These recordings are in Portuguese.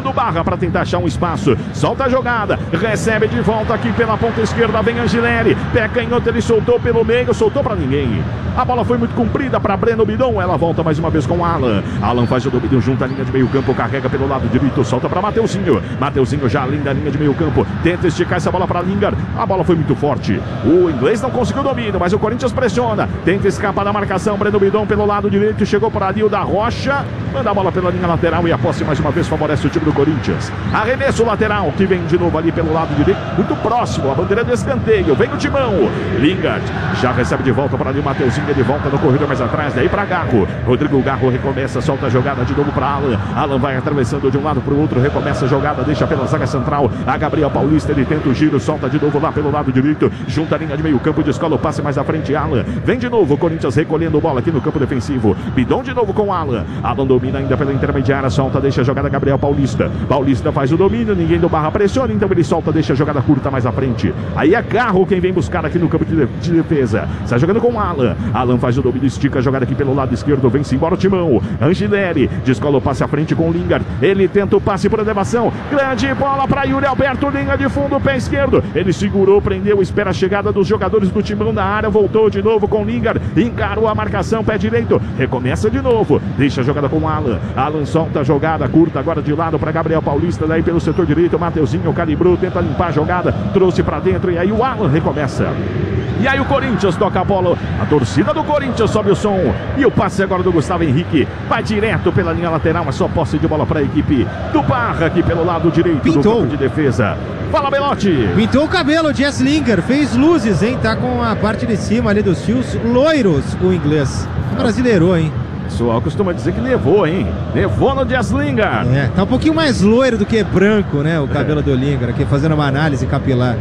tentando barra para tentar achar um espaço. Solta a jogada, recebe de volta aqui pela ponta esquerda, vem Angileri. Pé canhoto, ele soltou pelo meio, soltou para ninguém. A bola foi muito comprida para Breno Bidon. Ela volta mais uma vez com Alan. Alan faz o domínio junto à linha de meio campo, carrega pelo lado direito, solta para Mateuzinho. Mateuzinho já linda a linha de meio campo, tenta esticar essa bola para Lingard. A bola foi muito forte. O inglês não conseguiu domínio, mas o Corinthians pressiona. Tenta escapar da marcação. Breno Bidon pelo lado direito, chegou por ali o da Rocha. Manda a bola pela linha lateral e a posse mais uma vez favorece o time do Corinthians. Arremesso lateral que vem de novo ali pelo lado direito, muito próximo, a bandeira do escanteio. Vem o Timão. Lingard já recebe de volta para ali o Mateuzinho, ele volta no corredor mais atrás, daí para Garro. Rodrigo Garro recomeça, solta a jogada de novo para Alan. Alan vai atravessando de um lado para o outro, recomeça a jogada, deixa pela zaga central. A Gabriel Paulista, ele tenta o giro, solta de novo lá pelo lado direito, junta a linha de meio campo, descola o passe mais à frente. Alan vem de novo, o Corinthians recolhendo bola aqui no campo defensivo. Bidon de novo com Alan. Alan domina ainda pela intermediária, solta, deixa a jogada Gabriel Paulista. Paulista faz o domínio, ninguém do barra pressiona, então ele solta, deixa a jogada curta mais à frente. Aí é Garro quem vem buscar aqui no campo de defesa. Está jogando com Alan. Alan faz o domínio, estica a jogada aqui pelo lado esquerdo, vem-se embora o Timão. Angileri descola o passe à frente com o Lingard. Ele tenta o passe por elevação. Grande bola para Yuri Alberto, linha de fundo, pé esquerdo. Ele segurou, prendeu, espera a chegada dos jogadores do Timão na área, voltou de novo com Lingard. Encarou a marcação, pé direito. Recomeça de novo. Deixa a jogada com Alan. Alan solta a jogada curta agora de lado para Gabriel Paulista, daí pelo setor direito, Mateuzinho calibrou, tenta limpar a jogada, trouxe para dentro e aí o Alan recomeça. E aí o Corinthians toca a bola, a torcida do Corinthians sobe o som e o passe agora do Gustavo Henrique vai direto pela linha lateral, mas só posse de bola para a equipe do Barra aqui pelo lado direito do campo de defesa. Fala, Belotti. Pintou o cabelo, Jess Lingard, fez luzes, hein? Tá com a parte de cima ali dos fios loiros, o inglês. Brasileirou, hein? O pessoal costuma dizer que nevou, hein? Nevou no Jess Lingard. Tá um pouquinho mais loiro do que branco, né? O cabelo do Lingard, aqui fazendo uma análise capilar.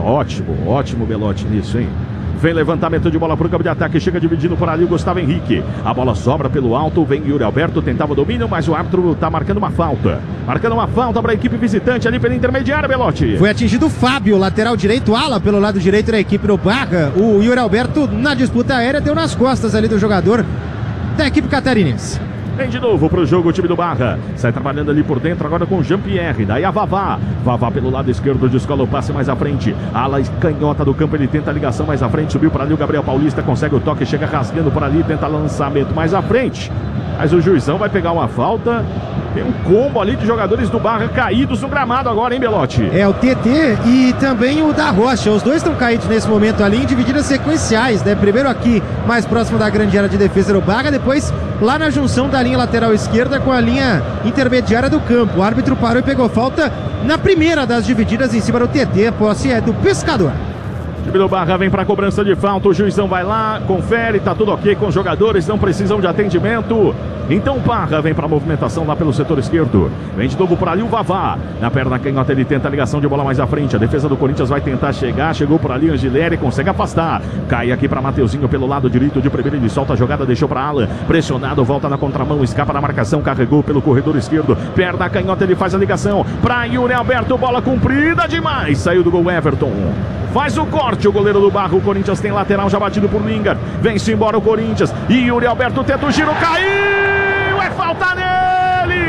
Ótimo Belotti nisso, hein? Vem levantamento de bola para o campo de ataque, chega dividindo por ali o Gustavo Henrique. A bola sobra pelo alto, vem Yuri Alberto, tentava o domínio, mas o árbitro está marcando uma falta. Marcando uma falta para a equipe visitante ali pela intermediária, Belotti. Foi atingido o Fábio, lateral direito, ala pelo lado direito da equipe do Barra. O Yuri Alberto, na disputa aérea, deu nas costas ali do jogador da equipe catarinense. Vem de novo pro jogo o time do Barra. Sai trabalhando ali por dentro agora com o Jean-Pierre. Daí a Vavá. Vavá pelo lado esquerdo, descola o passe mais à frente. Ala canhota do campo, ele tenta a ligação mais à frente. Subiu para ali o Gabriel Paulista, consegue o toque, chega rasgando por ali, tenta lançamento mais à frente. Mas o juizão vai pegar uma falta. Tem um combo ali de jogadores do Barra caídos no gramado agora, hein, Belotti? É, o TT e também o da Rocha. Os dois estão caídos nesse momento ali em divididas sequenciais, né? Primeiro aqui, mais próximo da grande área de defesa do Barra, depois lá na junção da linha lateral esquerda com a linha intermediária do campo. O árbitro parou e pegou falta na primeira das divididas em cima do TT. A posse é do Pescador. O time do Barra vem para a cobrança de falta, o juizão vai lá, confere, tá tudo ok com os jogadores, não precisam de atendimento. Então o Barra vem para a movimentação lá pelo setor esquerdo. Vem de novo para ali o Vavá. Na perna canhota ele tenta a ligação de bola mais à frente. A defesa do Corinthians vai tentar chegar, chegou por ali Angileri, consegue afastar. Cai aqui para Mateuzinho pelo lado direito de primeira, ele solta a jogada, deixou para Alan. Pressionado, volta na contramão, escapa da marcação, carregou pelo corredor esquerdo. Perna canhota ele faz a ligação para Yuri Alberto, bola comprida demais. Saiu do gol Everton. Faz o corte o goleiro do Barra. O Corinthians tem lateral já batido por Lingard. Vem-se embora o Corinthians. E Yuri Alberto tenta o giro. Caiu! É falta nele!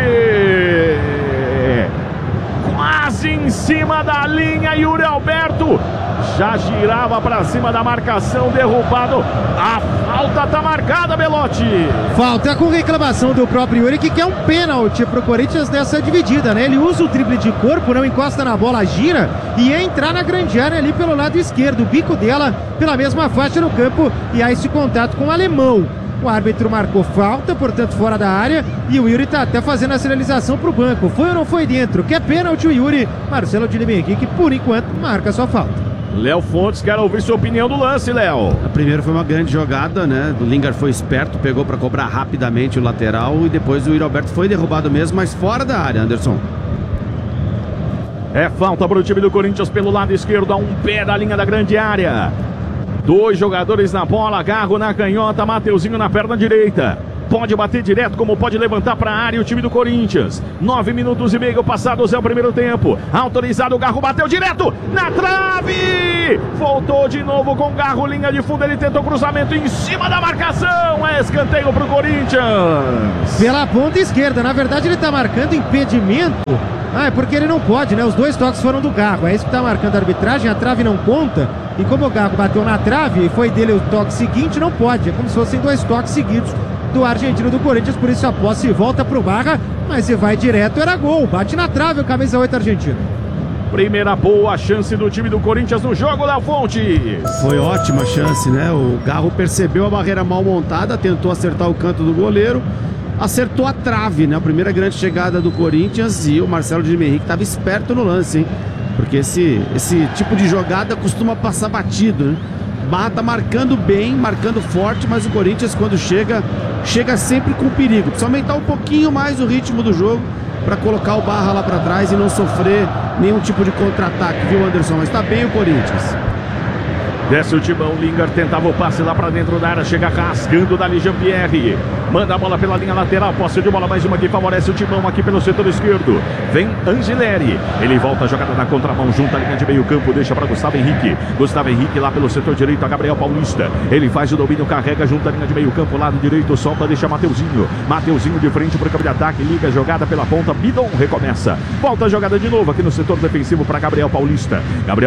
Quase em cima da linha. Yuri Alberto já girava para cima da marcação. Derrubado. A falta tá marcada, Belotti. Falta com reclamação do próprio Yuri, que quer um pênalti pro Corinthians nessa dividida, né? Ele usa o drible de corpo, não encosta na bola, gira e ia entrar na grande área ali pelo lado esquerdo. O bico dela pela mesma faixa no campo e há esse contato com o alemão. O árbitro marcou falta, portanto fora da área, e o Yuri tá até fazendo a sinalização pro banco. Foi ou não foi dentro? Quer pênalti o Yuri? Marcelo de Limeguinho, que por enquanto marca sua falta. Léo Fontes, quero ouvir sua opinião do lance, Léo. A primeira foi uma grande jogada, né? O Lingard foi esperto, pegou para cobrar rapidamente o lateral e depois o Yuri Alberto foi derrubado mesmo, mas fora da área, Anderson. É falta para o time do Corinthians pelo lado esquerdo, a um pé da linha da grande área. Dois jogadores na bola, Garro na canhota, Mateuzinho na perna direita. Pode bater direto, como pode levantar para a área o time do Corinthians. 9 minutos e meio passados é o primeiro tempo. Autorizado, o Garro bateu direto na trave. Voltou de novo com o Garro, linha de fundo, ele tentou cruzamento em cima da marcação. É escanteio para o Corinthians. Pela ponta esquerda, na verdade ele está marcando impedimento. É porque ele não pode, né? Os dois toques foram do Garro. É isso que está marcando a arbitragem. A trave não conta. E como o Garro bateu na trave e foi dele o toque seguinte, não pode. É como se fossem dois toques seguidos do argentino do Corinthians. Por isso a posse volta pro Barra. Mas se vai direto, era gol. Bate na trave o camisa 8 argentino. Primeira boa chance do time do Corinthians no jogo, Léo Fontes. Foi ótima chance, né? O Garro percebeu a barreira mal montada, tentou acertar o canto do goleiro. Acertou a trave, né? A primeira grande chegada do Corinthians, e o Marcelo de Henrique estava esperto no lance, hein? Porque esse tipo de jogada costuma passar batido, né? Barra tá marcando bem, marcando forte, mas o Corinthians, quando chega sempre com perigo. Precisa aumentar um pouquinho mais o ritmo do jogo para colocar o Barra lá para trás e não sofrer nenhum tipo de contra-ataque, viu, Anderson? Mas tá bem o Corinthians. Desce o timão, Lingard tentava o passe lá pra dentro da área, chega rasgando dali Jean-Pierre, manda a bola pela linha lateral, posse de bola, mais uma que favorece o timão aqui pelo setor esquerdo, vem Angileri, ele volta a jogada na contramão, junta a linha de meio campo, deixa para Gustavo Henrique lá pelo setor direito, a Gabriel Paulista, ele faz o domínio, carrega, junta a linha de meio campo, lado direito, solta, deixa Mateuzinho de frente para o campo de ataque, liga a jogada pela ponta, Bidon recomeça, volta a jogada de novo aqui no setor defensivo para Gabriel Paulista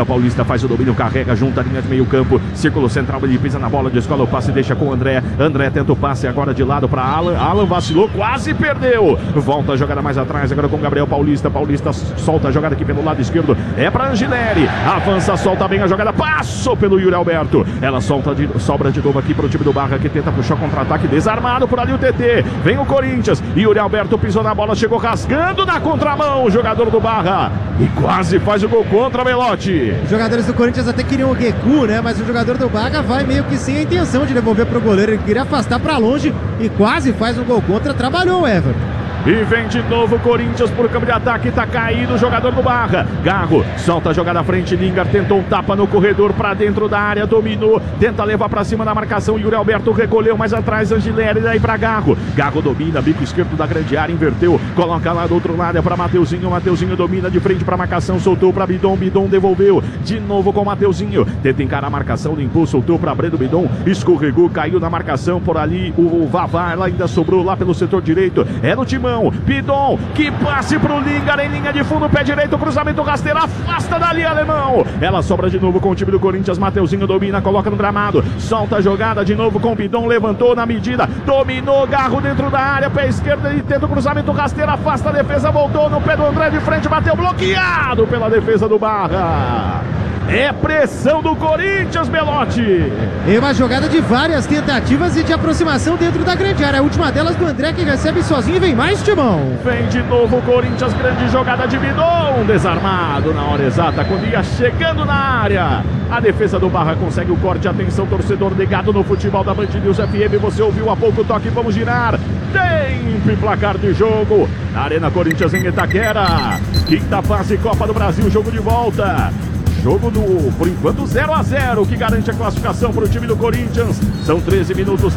faz o domínio, carrega, junta a linha de meio campo, círculo central, ele pisa na bola, descola o passe, deixa com o André tenta o passe agora de lado para Alan vacilou, quase perdeu, volta a jogada mais atrás, agora com Gabriel Paulista solta a jogada aqui pelo lado esquerdo, é para Angileri, avança, solta bem a jogada, passou pelo Yuri Alberto, ela sobra de novo aqui para o time do Barra, que tenta puxar contra-ataque, desarmado por ali o TT, vem o Corinthians, Yuri Alberto pisou na bola, chegou rasgando na contramão, o jogador do Barra, e quase faz o gol contra Belotti. Os jogadores do Corinthians até queriam o recuo, né? Mas o jogador do Barra vai meio que sem a intenção de devolver pro goleiro, ele queria afastar para longe e quase faz um gol contra, trabalhou o Everton. E vem de novo o Corinthians por campo de ataque, tá caído o jogador do Barra. Garro solta a jogada à frente, Lingard tentou um tapa no corredor pra dentro da área, dominou, tenta levar pra cima na marcação, Yuri Alberto recolheu mais atrás, Angileri, daí pra Garro domina, bico esquerdo da grande área, inverteu, coloca lá do outro lado, é pra Mateuzinho domina de frente pra marcação, soltou pra Bidon devolveu, de novo com o Mateuzinho, tenta encarar a marcação, limpou, soltou pra Breno Bidon, escorregou, caiu na marcação, por ali o Vavá, ela ainda sobrou lá pelo setor direito, é no timão, Bidon, que passe pro Lingard em linha de fundo, pé direito, cruzamento rasteiro, afasta dali, alemão. Ela sobra de novo com o time do Corinthians, Mateuzinho domina, coloca no gramado, solta a jogada de novo com o Bidon, levantou na medida, dominou, Garro dentro da área, pé esquerdo, ele tenta o cruzamento rasteiro, afasta a defesa, voltou no pé do André de frente, bateu bloqueado pela defesa do Barra. É pressão do Corinthians, Belotti. É uma jogada de várias tentativas e de aproximação dentro da grande área. A última delas do André, que recebe sozinho e vem mais, Timão. Vem de novo o Corinthians, grande jogada de Bidon. Desarmado na hora exata, quando ia chegando na área. A defesa do Barra consegue o corte. Atenção, torcedor ligado no futebol da Band News FM. Você ouviu há pouco o toque, vamos girar. Tempo e placar de jogo. Na Arena Corinthians em Itaquera. Quinta fase Copa do Brasil, jogo de volta. Jogo por enquanto 0-0, que garante a classificação para o time do Corinthians. São 13 minutos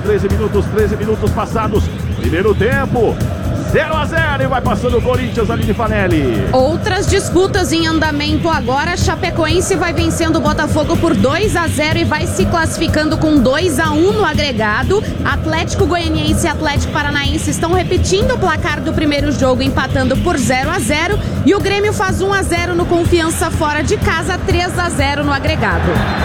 passados. Primeiro tempo, 0-0 e vai passando o Corinthians, Aline Fanelli. Outras disputas em andamento agora. Chapecoense vai vencendo o Botafogo por 2-0 e vai se classificando com 2-1 no agregado. Atlético Goianiense e Atlético Paranaense estão repetindo o placar do primeiro jogo, empatando por 0-0. E o Grêmio faz 1-0 no Confiança fora de casa, 3-0 no agregado.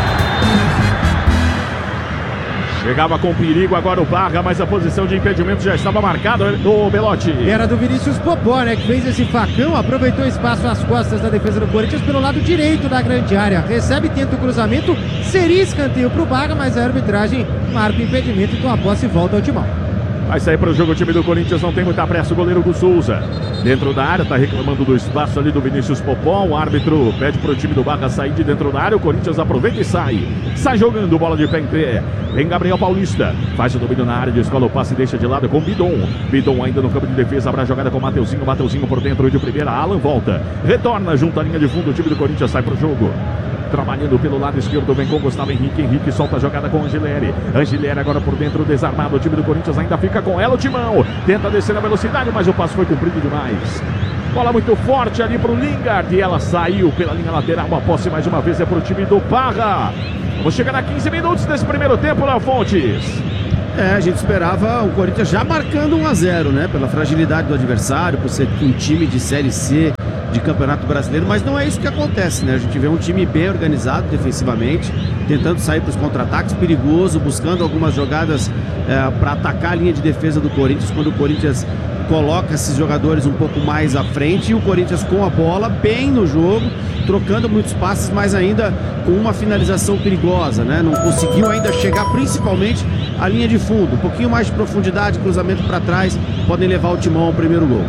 Chegava com perigo agora o Barra, mas a posição de impedimento já estava marcada do Belotti. Era do Vinícius Popó, né, que fez esse facão, aproveitou o espaço às costas da defesa do Corinthians pelo lado direito da grande área. Recebe, tenta o cruzamento, seria escanteio para o Barra, mas a arbitragem marca o impedimento, então a posse volta ao timão. Vai sair para o jogo o time do Corinthians, não tem muita pressa, o goleiro Hugo Souza. Dentro da área, tá reclamando do espaço ali do Vinícius Popó. O árbitro pede para o time do Barra sair de dentro da área. O Corinthians aproveita e sai. Sai jogando, bola de pé em pé. Vem Gabriel Paulista, faz o domínio na área, descola o passe e deixa de lado com Bidon. Bidon ainda no campo de defesa, abre a jogada com Mateuzinho por dentro de primeira. Alan volta, retorna junto à linha de fundo. O time do Corinthians sai para o jogo. Trabalhando pelo lado esquerdo, vem com Gustavo Henrique. Henrique solta a jogada com Angileri. Angileri agora por dentro, desarmado. O time do Corinthians ainda fica com ela, o Timão. Tenta descer na velocidade, mas o passo foi cumprido demais. Bola muito forte ali pro Lingard e ela saiu pela linha lateral. A posse mais uma vez é pro time do Parra. Vamos chegar a 15 minutos desse primeiro tempo, Léo Fontes. A gente esperava o Corinthians já marcando 1-0, né? Pela fragilidade do adversário, por ser um time de Série C de Campeonato Brasileiro, mas não é isso que acontece, né? A gente vê um time bem organizado defensivamente, tentando sair para os contra-ataques, perigoso, buscando algumas jogadas para atacar a linha de defesa do Corinthians, quando o Corinthians coloca esses jogadores um pouco mais à frente, e o Corinthians com a bola bem no jogo, trocando muitos passes, mas ainda com uma finalização perigosa, né? Não conseguiu ainda chegar principalmente à linha de fundo. Um pouquinho mais de profundidade, cruzamento para trás, podem levar o Timão ao primeiro gol.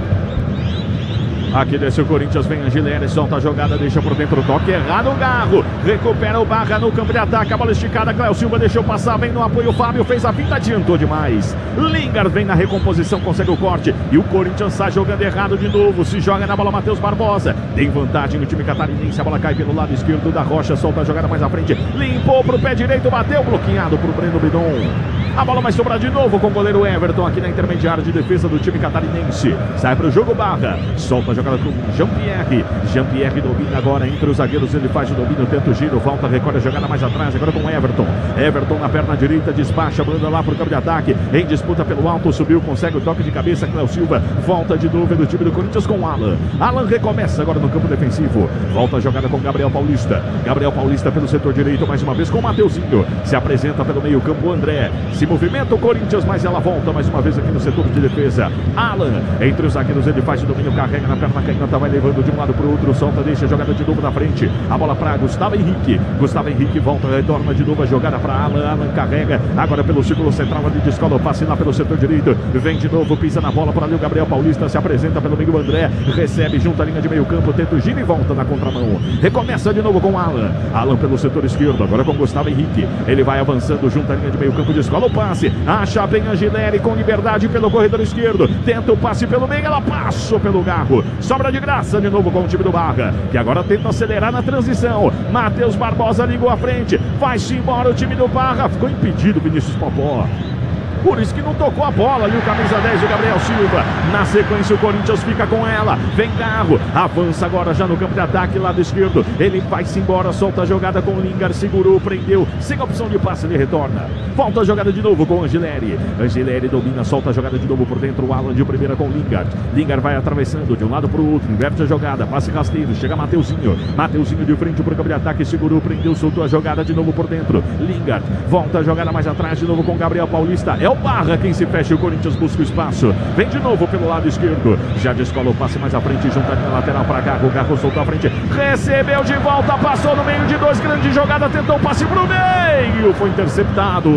Aqui desce o Corinthians, vem Angileri, solta a jogada, deixa por dentro o toque errado, o Garro recupera o Barra no campo de ataque, a bola esticada, Cléo Silva deixou passar, vem no apoio, o Fábio fez a finta, adiantou demais. Lingard vem na recomposição, consegue o corte e o Corinthians sai jogando errado de novo, se joga na bola Matheus Barbosa, tem vantagem no time catarinense, a bola cai pelo lado esquerdo da Rocha, solta a jogada mais à frente, limpou pro pé direito, bateu, bloqueado pro Breno Bidon. A bola vai sobrar de novo com o goleiro Everton aqui na intermediária de defesa do time catarinense. Sai para o jogo Barra. Solta a jogada com Jean-Pierre. Jean-Pierre domina agora entre os zagueiros. Ele faz o domínio, tenta o giro. Volta, recolhe a jogada mais atrás. Agora com Everton. Everton na perna direita. Despacha, manda lá para o campo de ataque. Em disputa pelo alto. Subiu, consegue o toque de cabeça. Cléo Silva volta de novo do time do Corinthians com Alan. Alan recomeça agora no campo defensivo. Volta a jogada com Gabriel Paulista. Gabriel Paulista pelo setor direito. Mais uma vez com o Mateuzinho. Se apresenta pelo meio campo André. Se movimenta o Corinthians, mas ela volta mais uma vez aqui no setor de defesa. Alan, entre os zagueiros, ele faz o domínio, carrega na perna canhota, vai levando de um lado para o outro, solta, deixa a jogada de novo na frente. A bola para Gustavo Henrique. Gustavo Henrique volta, retorna de novo a jogada para Alan. Alan carrega agora pelo círculo central, ali descola o passe lá pelo setor direito. Vem de novo, pisa na bola para ali o Gabriel Paulista, se apresenta pelo meio, André recebe junto à linha de meio campo, tenta o giro e volta na contramão. Recomeça de novo com Alan. Alan pelo setor esquerdo, agora com Gustavo Henrique. Ele vai avançando junto à linha de meio campo, descola o passe. Acha bem Angileri com liberdade pelo corredor esquerdo. Tenta o passe pelo meio, ela passou pelo Garro. Sobra de graça de novo com o time do Barra, que agora tenta acelerar na transição. Matheus Barbosa ligou à frente. Vai-se embora o time do Barra. Ficou impedido Vinícius Popó. Por isso que não tocou a bola ali o camisa 10, o Gabriel Silva. Na sequência o Corinthians fica com ela. Vem Garro, avança agora já no campo de ataque, lado esquerdo. Ele vai-se embora, solta a jogada com o Lingard, segurou, prendeu. Sem opção de passe, ele retorna. Volta a jogada de novo com o Angileri. Angileri domina, solta a jogada de novo por dentro. O Alan de primeira com o Lingard. Lingard vai atravessando de um lado para o outro, inverte a jogada, passe rasteiro, chega Mateuzinho. Mateuzinho de frente para o campo de ataque, segurou, prendeu, soltou a jogada de novo por dentro. Lingard, volta a jogada mais atrás de novo com o Gabriel Paulista. É o Barra quem se fecha, o Corinthians busca o espaço. Vem de novo pelo lado esquerdo. Já descola o passe mais à frente, junta na lateral para Garro. Garro soltou a frente, recebeu de volta, passou no meio de dois, grande jogada, tentou o passe pro meio, foi interceptado.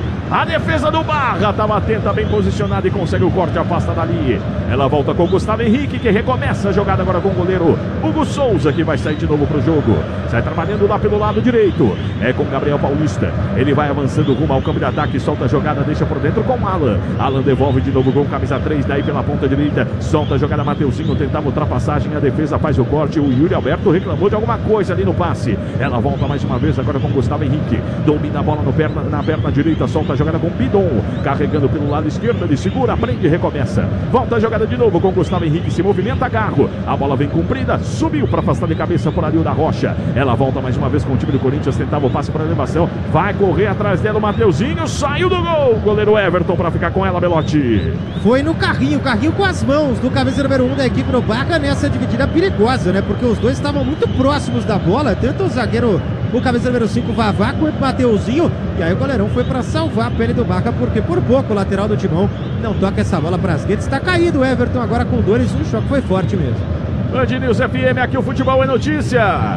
A defesa do Barra estava atenta, bem posicionada e consegue o corte, afasta dali. Ela volta com o Gustavo Henrique, que recomeça a jogada agora com o goleiro Hugo Souza, que vai sair de novo para o jogo. Sai trabalhando lá pelo lado direito. É com Gabriel Paulista. Ele vai avançando rumo ao campo de ataque, solta a jogada, deixa por dentro com Alan. Alan devolve de novo com o camisa 3, daí pela ponta direita. Solta a jogada, Mateuzinho tentava ultrapassagem, a defesa faz o corte. O Yuri Alberto reclamou de alguma coisa ali no passe. Ela volta mais uma vez agora com o Gustavo Henrique. Domina a bola na perna direita, solta a jogada com Bidon, carregando pelo lado esquerdo, ele segura, prende e recomeça. Volta a jogada de novo com Gustavo Henrique, se movimenta Garro, a bola vem comprida, subiu para afastar de cabeça por ali o da Rocha. Ela volta mais uma vez com o time do Corinthians, tentava o passe para a elevação, vai correr atrás dela o Mateuzinho, saiu do gol, goleiro Everton para ficar com ela, Belotti. Foi no carrinho com as mãos do camisa número 1 da equipe do Barra nessa dividida perigosa, né? Porque os dois estavam muito próximos da bola, tanto o zagueiro, o camisa número 5, Vavá, quanto o Mateuzinho, e aí o goleirão foi para salvar a pele do Barra, porque por pouco o lateral do Timão não toca essa bola para as redes. Está caído o Everton agora com dores, o choque foi forte mesmo. Band News FM, aqui o futebol é notícia.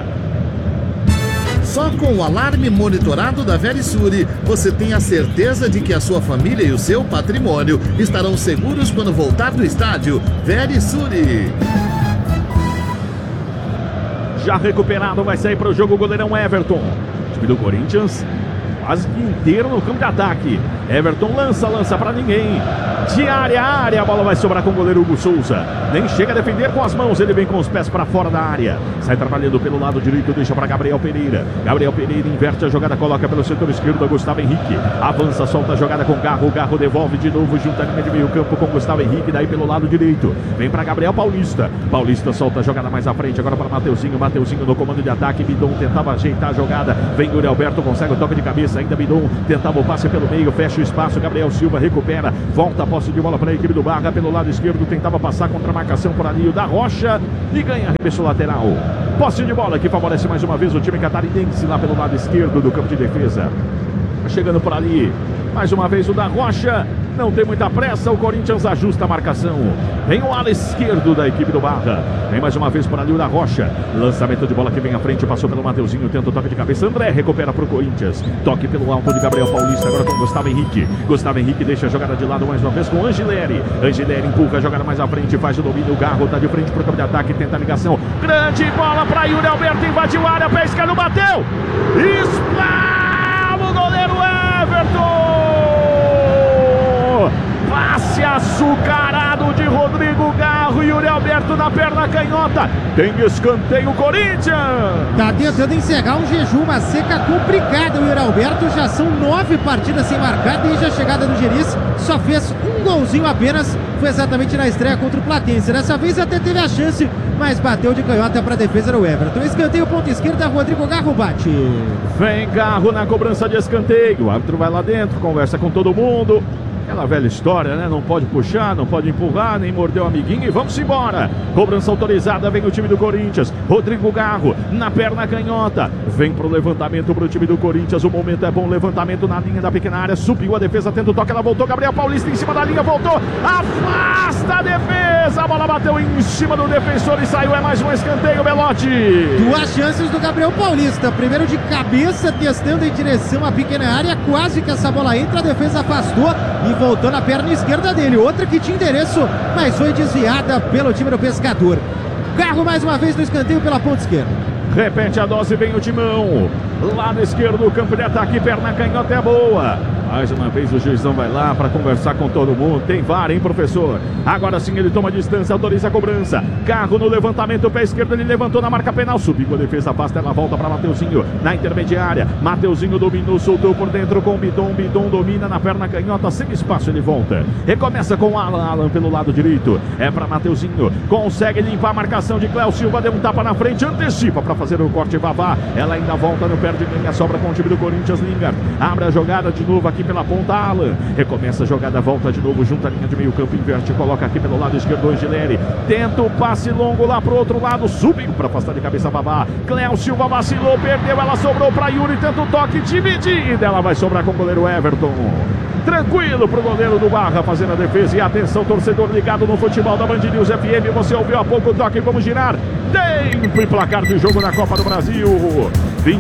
Só com o alarme monitorado da Verisure, você tem a certeza de que a sua família e o seu patrimônio estarão seguros quando voltar do estádio. Verisure. Já recuperado, vai sair para o jogo o goleirão Everton. O time do Corinthians quase que inteiro no campo de ataque. Everton lança pra ninguém. De área a área, a bola vai sobrar com o goleiro Hugo Souza. Nem chega a defender com as mãos, ele vem com os pés para fora da área. Sai trabalhando pelo lado direito, deixa para Gabriel Pereira. Gabriel Pereira inverte a jogada, coloca pelo setor esquerdo a Gustavo Henrique. Avança, solta a jogada com Garro. Garro devolve de novo, junta a linha de meio campo com Gustavo Henrique. Daí pelo lado direito, vem para Gabriel Paulista. Paulista solta a jogada mais à frente, agora para Mateuzinho. Mateuzinho no comando de ataque. Bidon tentava ajeitar a jogada. Vem Yuri Alberto, consegue o toque de cabeça. Ainda Bidon tentava o passe pelo meio, fecha o espaço. Gabriel Silva recupera, volta a posse de bola para a equipe do Barra pelo lado esquerdo. Tentava passar contra a marcação por ali o da Rocha e ganha arremesso lateral. Posse de bola que favorece mais uma vez o time catarinense lá pelo lado esquerdo do campo de defesa. Chegando por ali, mais uma vez o da Rocha. Não tem muita pressa, o Corinthians ajusta a marcação. Vem o ala esquerdo da equipe do Barra. Vem mais uma vez por ali o da Rocha. Lançamento de bola que vem à frente, passou pelo Mateuzinho, tenta o toque de cabeça. André recupera para o Corinthians. Toque pelo alto de Gabriel Paulista, agora com Gustavo Henrique. Gustavo Henrique deixa a jogada de lado mais uma vez com Angileri. Angileri empurra a jogada mais à frente, faz o domínio. O Garro está de frente para o campo de ataque, tenta a ligação. Grande bola para Yuri Alberto, invadiu a área, pé esquerdo, bateu. Explana o goleiro Everton. Passe açucarado de Rodrigo Garro e Yuri Alberto na perna canhota. Tem escanteio Corinthians. Tá tentando encerrar um jejum, uma seca complicada. O Yuri Alberto já são 9 partidas sem marcar desde a chegada do Geriz. Só fez um golzinho apenas. Foi exatamente na estreia contra o Platense. Dessa vez até teve a chance, mas bateu de canhota para a defesa do Everton. Escanteio ponta esquerda, Rodrigo Garro bate. Vem Garro na cobrança de escanteio. O árbitro vai lá dentro, conversa com todo mundo. Aquela velha história, né? Não pode puxar, não pode empurrar, nem morder o amiguinho e vamos embora. Cobrança autorizada, vem o time do Corinthians. Rodrigo Garro na perna canhota. Vem pro levantamento pro time do Corinthians. O momento é bom, levantamento na linha da pequena área. Subiu a defesa, tenta o toque, ela voltou. Gabriel Paulista em cima da linha, voltou. Afasta a defesa. A bola bateu em cima do defensor e saiu. É mais um escanteio, Belotti. 2 chances do Gabriel Paulista. Primeiro de cabeça, testando em direção à pequena área. Quase que essa bola entra, a defesa afastou e voltou na perna esquerda dele. Outra que tinha endereço, mas foi desviada pelo time do Pescador. Garro mais uma vez no escanteio pela ponta esquerda. Repete a dose, vem o Timão. Lado esquerdo do campo de ataque, perna canhota é boa. Mais uma vez o juizão vai lá para conversar com todo mundo. Tem VAR, hein, professor? Agora sim ele toma distância, autoriza a cobrança. Garro no levantamento, pé esquerdo, ele levantou na marca penal. Subiu a defesa, afasta, ela volta para Mateuzinho na intermediária. Mateuzinho dominou, soltou por dentro com o Bidon. Bidon domina na perna canhota, sem espaço ele volta. Recomeça com o Alan. Alan pelo lado direito. É para Mateuzinho. Consegue limpar a marcação de Cléo Silva. Deu um tapa na frente, antecipa para fazer o corte Vavá. Ela ainda volta no perde ganha, sobra com o time do Corinthians. Lingard abre a jogada de novo aqui pela ponta, Alan. Recomeça a jogada, volta de novo, junta a linha de meio campo, inverte, coloca aqui pelo lado esquerdo, Angileri. Tenta o passe longo lá pro outro lado, subiu para afastar de cabeça Vavá. Cléo Silva vacilou, perdeu, ela sobrou para Yuri, tenta o toque, dividida. Ela vai sobrar com o goleiro Everton. Tranquilo pro goleiro do Barra fazendo a defesa. E atenção, torcedor ligado no futebol da Band News FM. Você ouviu há pouco o toque, vamos girar. Tempo e placar do jogo na Copa do Brasil.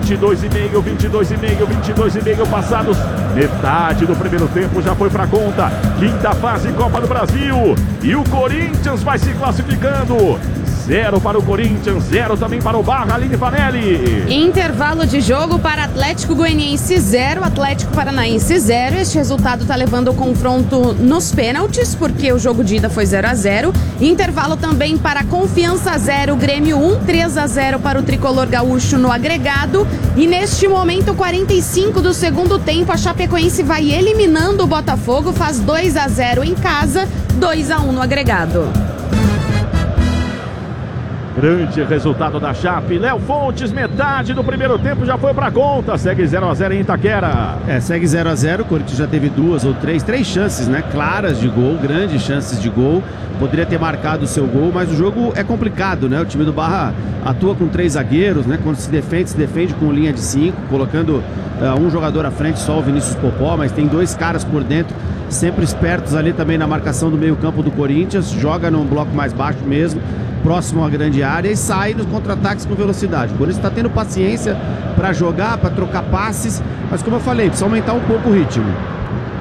22,5 passados. Metade do primeiro tempo já foi pra conta. Quinta fase Copa do Brasil. E o Corinthians vai se classificando. 0 para o Corinthians, 0 também para o Barra, Aline Vanelli. Intervalo de jogo para Atlético Goianiense 0, Atlético Paranaense 0. Este resultado está levando o confronto nos pênaltis, porque o jogo de ida foi 0-0. Intervalo também para Confiança 0, Grêmio 1, 3-0 para o Tricolor Gaúcho no agregado. E neste momento, 45 do segundo tempo, a Chapecoense vai eliminando o Botafogo, faz 2-0 em casa, 2-1 no agregado. Grande resultado da Chape. Léo Fontes, metade do primeiro tempo já foi pra conta. Segue 0-0 em Itaquera. Segue 0-0. O Corinthians já teve 2 ou 3 chances, né? Claras de gol, grandes chances de gol. Poderia ter marcado o seu gol, mas o jogo é complicado, né? O time do Barra atua com 3 zagueiros, né? Quando se defende com linha de 5, colocando um jogador à frente, só o Vinícius Popó, mas tem 2 caras por dentro, sempre espertos ali também na marcação do meio-campo do Corinthians. Joga num bloco mais baixo mesmo, próximo à grande área, e sai nos contra-ataques com velocidade. O Corinthians está tendo paciência para jogar, para trocar passes, mas como eu falei, precisa aumentar um pouco o ritmo.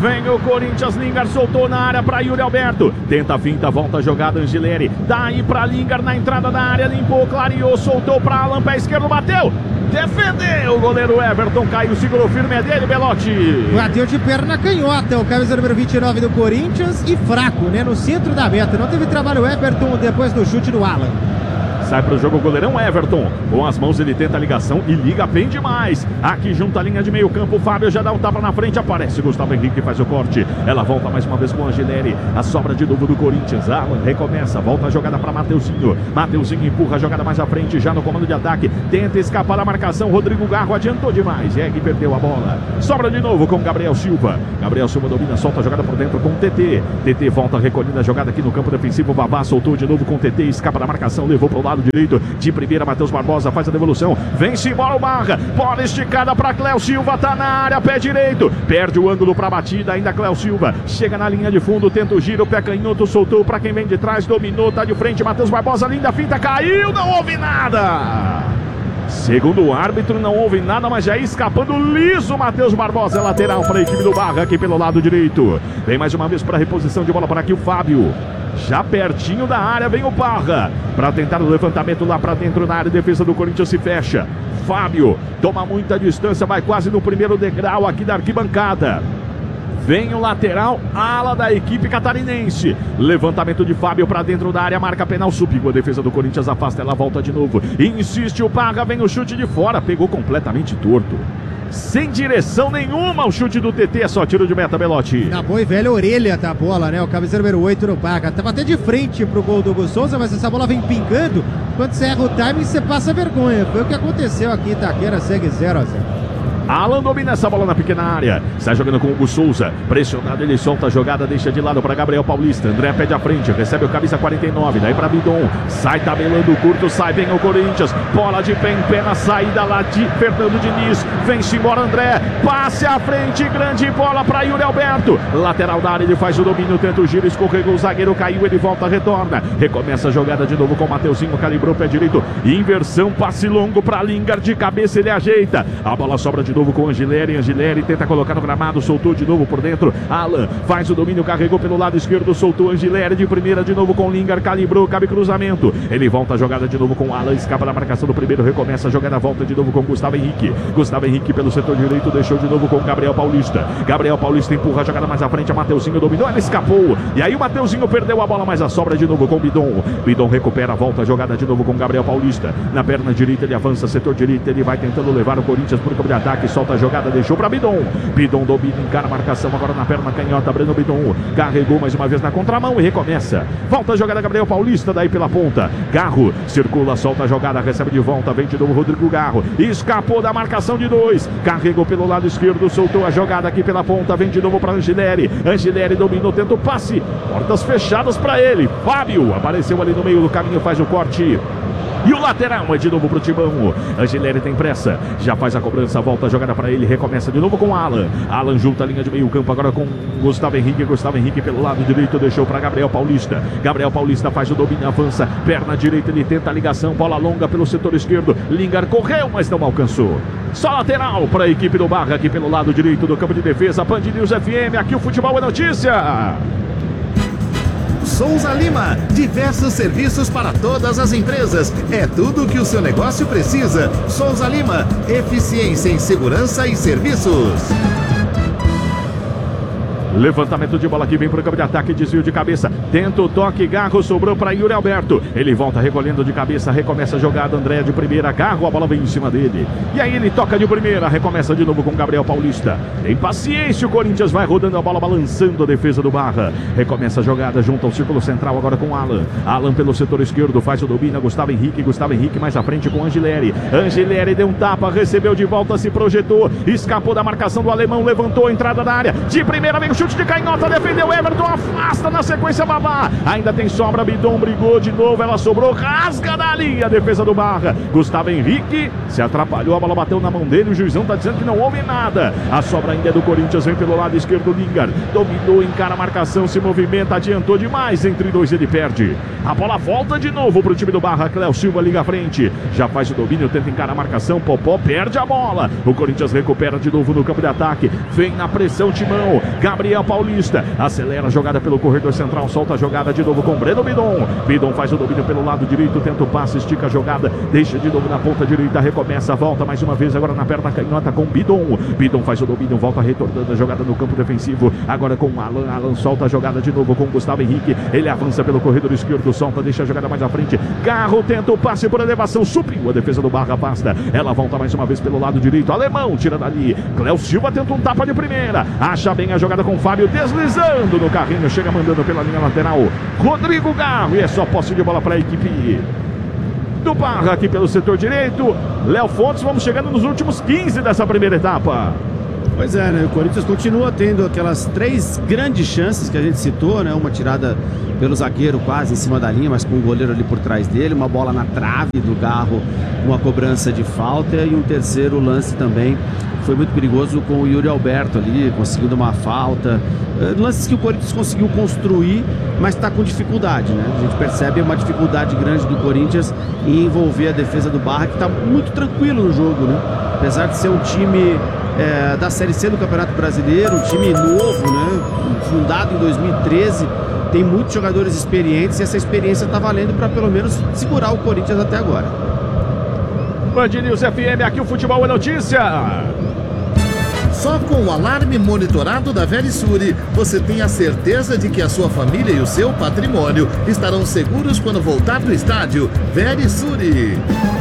Vem o Corinthians, Lingard soltou na área para Yuri Alberto. Tenta a finta, volta a jogada, Angileri. Daí para Lingard na entrada da área, limpou, clareou, soltou para Alan, pé esquerdo, bateu. Defendeu o goleiro Everton, caiu, segurou firme, é dele, Belotti. Bateu de perna canhota, o camisa número 29 do Corinthians e fraco, né? No centro da meta. Não teve trabalho o Everton depois do chute do Alan. Sai pro jogo o goleirão Everton. Com as mãos ele tenta a ligação e liga bem demais. Aqui junto à linha de meio campo, o Fábio já dá um tapa na frente. Aparece Gustavo Henrique, faz o corte. Ela volta mais uma vez com o Angileri. A sobra de novo do Corinthians. Alan recomeça, volta a jogada para Mateuzinho. Mateuzinho empurra a jogada mais à frente, já no comando de ataque. Tenta escapar da marcação. Rodrigo Garro adiantou demais. Egg perdeu a bola. Sobra de novo com Gabriel Silva. Gabriel Silva domina, solta a jogada por dentro com o TT. TT volta recolhendo a jogada aqui no campo defensivo. Vavá soltou de novo com o TT. Escapa da marcação, levou pro lado direito, de primeira, Matheus Barbosa faz a devolução, vem-se embora o Barra, bola esticada para Cléo Silva, tá na área, pé direito, perde o ângulo para a batida, ainda Cléo Silva, chega na linha de fundo, tenta o giro, pé canhoto, soltou para quem vem de trás, dominou, tá de frente, Matheus Barbosa, linda finta, caiu, não houve nada. Segundo o árbitro, não houve nada, mas já escapando liso, Matheus Barbosa, lateral para a equipe do Barra, aqui pelo lado direito. Vem mais uma vez para a reposição de bola para aqui o Fábio. Já pertinho da área vem o Barra para tentar o levantamento lá para dentro na área. Defesa do Corinthians se fecha. Fábio toma muita distância, vai quase no primeiro degrau aqui da arquibancada. Vem o lateral, ala da equipe catarinense. Levantamento de Fábio para dentro da área, marca penal, subiu. A defesa do Corinthians afasta, ela volta de novo. Insiste o Barra, vem o chute de fora, pegou completamente torto. Sem direção nenhuma, o chute do TT, é só tiro de meta, Belotti. Na boa e velha orelha da bola, né? O camisa número 8 no Barra. Tava até de frente pro gol do Hugo Souza, mas essa bola vem pingando. Quando você erra o timing, você passa vergonha. Foi o que aconteceu aqui em Itaquera, segue 0-0. Alan domina essa bola na pequena área. Está jogando com o Hugo Souza. Pressionado, ele solta a jogada, deixa de lado para Gabriel Paulista. André pede à frente, recebe o camisa 49. Daí para Bidon. Sai tabelando curto, sai bem o Corinthians. Bola de pé em pé na saída lá de Fernando Diniz. Vem-se embora André. Passe à frente, grande bola para Yuri Alberto. Lateral da área, ele faz o domínio, tenta o giro, escorregou o zagueiro, caiu, ele volta, retorna. Recomeça a jogada de novo com o Mateuzinho, calibrou o pé direito. Inversão, passe longo para Lingard, de cabeça ele ajeita. A bola sobra de novo com Angileri. Angileri tenta colocar no gramado, soltou de novo por dentro. Alan faz o domínio, carregou pelo lado esquerdo, soltou Angileri de primeira de novo com Lingard, calibrou, cabe cruzamento. Ele volta a jogada de novo com Alan, escapa da marcação do primeiro, recomeça a jogada, volta de novo com Gustavo Henrique. Gustavo Henrique pelo setor direito, deixou de novo com Gabriel Paulista. Gabriel Paulista empurra a jogada mais à frente, a Mateuzinho dominou, ele escapou. E aí o Mateuzinho perdeu a bola, mas a sobra de novo com Bidon. Bidon recupera, volta a jogada de novo com Gabriel Paulista. Na perna direita ele avança, setor direito, ele vai tentando levar o Corinthians por campo de ataque, solta a jogada, deixou para Bidon. Bidon domina, encara a marcação agora na perna canhota, Breno Bidon carregou mais uma vez na contramão e recomeça. Volta a jogada, Gabriel Paulista, daí pela ponta. Garro circula, solta a jogada, recebe de volta, vem de novo Rodrigo Garro. Escapou da marcação de dois, carregou pelo lado esquerdo, soltou a jogada aqui pela ponta, vem de novo para Angileri. Angileri dominou, tenta o passe, portas fechadas para ele. Fábio apareceu ali no meio do caminho, faz o corte. E o lateral é de novo pro Timão. Angileri tem pressa, já faz a cobrança, volta a jogada para ele, recomeça de novo com Alan. Alan junta a linha de meio campo agora com Gustavo Henrique. Gustavo Henrique pelo lado direito deixou para Gabriel Paulista. Gabriel Paulista faz o domínio, avança, perna direita, ele tenta a ligação, bola longa pelo setor esquerdo. Lingard correu, mas não alcançou. Só lateral para a equipe do Barra aqui pelo lado direito do campo de defesa. Band News FM, aqui o futebol é notícia. Souza Lima, diversos serviços para todas as empresas. É tudo o que o seu negócio precisa. Souza Lima, eficiência em segurança e serviços. Levantamento de bola que vem para o campo de ataque, desvio de cabeça, tenta o toque, Garro sobrou para Yuri Alberto, ele volta recolhendo de cabeça, recomeça a jogada, André de primeira, Garro, a bola vem em cima dele, e aí ele toca de primeira, recomeça de novo com Gabriel Paulista, tem paciência, o Corinthians vai rodando a bola, balançando a defesa do Barra, recomeça a jogada junto ao círculo central agora com Alan, Alan pelo setor esquerdo, faz o domínio, Gustavo Henrique mais à frente com Angileri, Angileri deu um tapa, recebeu de volta, se projetou, escapou da marcação do alemão, levantou a entrada da área, de primeira vem o chute de canhota, defendeu Everton, afasta na sequência Babá, ainda tem sobra, Bidon brigou de novo, ela sobrou, rasga da linha, a defesa do Barra, Gustavo Henrique se atrapalhou, a bola bateu na mão dele, o juizão tá dizendo que não houve nada. A sobra ainda é do Corinthians, vem pelo lado esquerdo, Lingard dominou, encara a marcação, se movimenta, adiantou demais, entre dois ele perde. A bola volta de novo pro time do Barra, Cléo Silva liga à frente, já faz o domínio, tenta encarar a marcação, Popó perde a bola, o Corinthians recupera de novo no campo de ataque, vem na pressão, Timão, Gabriel Paulista, acelera a jogada pelo corredor central, solta a jogada de novo com Breno Bidon, Bidon faz o domínio pelo lado direito, tenta o passe, estica a jogada, deixa de novo na ponta direita, recomeça, volta mais uma vez agora na perna canhota com Bidon, Bidon faz o domínio, volta retornando a jogada no campo defensivo, agora com Alan, Alan solta a jogada de novo com Gustavo Henrique, ele avança pelo corredor esquerdo, solta, deixa a jogada mais à frente, Garro tenta o passe por elevação, supriu a defesa do Barra, basta, ela volta mais uma vez pelo lado direito, Alemão tira dali, Cléo Silva tenta um tapa de primeira, acha bem a jogada com Fábio, deslizando no carrinho, chega mandando pela linha lateral, Rodrigo Garro, e é só posse de bola para a equipe do Barra aqui pelo setor direito. Léo Fontes, vamos chegando nos últimos 15 dessa primeira etapa. Pois é, né? O Corinthians continua tendo aquelas 3 grandes chances que a gente citou, né? Uma tirada pelo zagueiro quase em cima da linha, mas com o goleiro ali por trás dele, uma bola na trave do Garro, uma cobrança de falta, e um terceiro lance também foi muito perigoso com o Yuri Alberto ali, conseguindo uma falta. Lances que o Corinthians conseguiu construir, mas está com dificuldade, né? A gente percebe uma dificuldade grande do Corinthians em envolver a defesa do Barra, que está muito tranquilo no jogo, né? Apesar de ser um time da Série C do Campeonato Brasileiro, um time novo, né? Fundado em 2013, tem muitos jogadores experientes e essa experiência está valendo para pelo menos segurar o Corinthians até agora. Band News FM, aqui o futebol é notícia. Só com o alarme monitorado da Verisure, você tem a certeza de que a sua família e o seu patrimônio estarão seguros quando voltar do estádio. Verisure.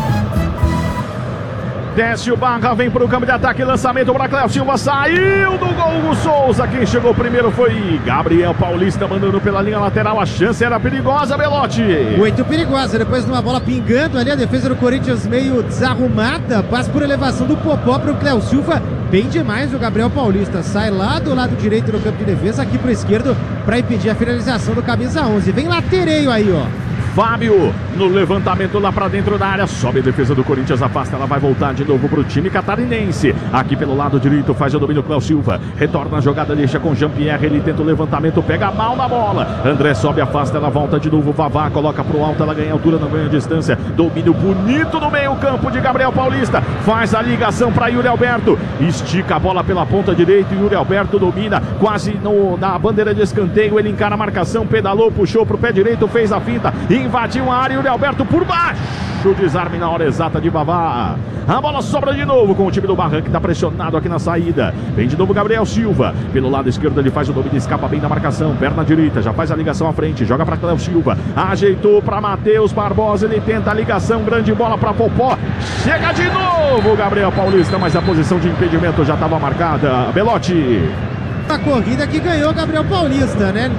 Desce o Barra, vem para o campo de ataque, lançamento para Cléo Silva, saiu do gol o Souza, quem chegou primeiro foi Gabriel Paulista, mandando pela linha lateral, a chance era perigosa, Belotti. Muito perigosa, depois de uma bola pingando ali, a defesa do Corinthians meio desarrumada, passa por elevação do Popó para o Cléo Silva, bem demais o Gabriel Paulista, sai lá do lado direito do campo de defesa, aqui para o esquerdo, para impedir a finalização do camisa 11, vem latereio aí, ó. Fábio, no levantamento lá pra dentro da área, sobe a defesa do Corinthians, afasta, ela vai voltar de novo pro time catarinense, aqui pelo lado direito, faz o domínio Cléo Silva, retorna a jogada, deixa com Jean-Pierre, ele tenta o levantamento, pega mal na bola, André sobe, afasta, ela volta de novo, Vavá, coloca pro alto, ela ganha altura, não ganha distância, domínio bonito no meio campo de Gabriel Paulista, faz a ligação pra Yuri Alberto, estica a bola pela ponta direita, Yuri Alberto domina, quase na bandeira de escanteio, ele encara a marcação, pedalou, puxou pro pé direito, fez a finta, invadiu a área, Yuri Alberto por baixo, desarme na hora exata de Vavá. A bola sobra de novo com o time do Barra, que está pressionado aqui na saída. Vem de novo Gabriel Silva, pelo lado esquerdo ele faz o domínio, escapa bem da marcação, perna direita, já faz a ligação à frente, joga para Cléo Silva, ajeitou para Matheus Barbosa, ele tenta a ligação, grande bola para Popó, chega de novo Gabriel Paulista, mas a posição de impedimento já estava marcada. Belotti. A corrida que ganhou Gabriel Paulista, né?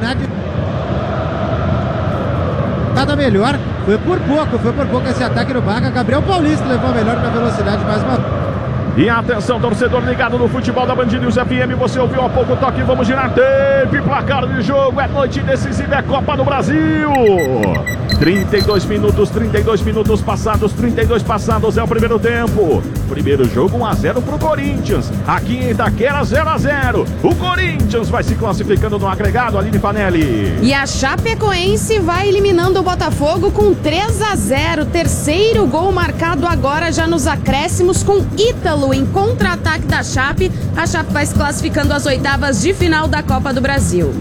Nada melhor, foi por pouco esse ataque no Barra. Gabriel Paulista levou a melhor na velocidade mais uma vez. E atenção, torcedor ligado no futebol da Band News FM, você ouviu há pouco o toque, vamos girar tempo, placar de jogo, é noite decisiva, é Copa do Brasil. 32 minutos passados, 32 passados é o primeiro tempo. Primeiro jogo 1-0 pro Corinthians, aqui em Itaquera 0-0. O Corinthians vai se classificando no agregado, Aline Fanelli. E a Chapecoense vai eliminando o Botafogo com 3-0. Terceiro gol marcado agora já nos acréscimos com Ítalo em contra-ataque da Chape. A Chape vai se classificando às oitavas de final da Copa do Brasil.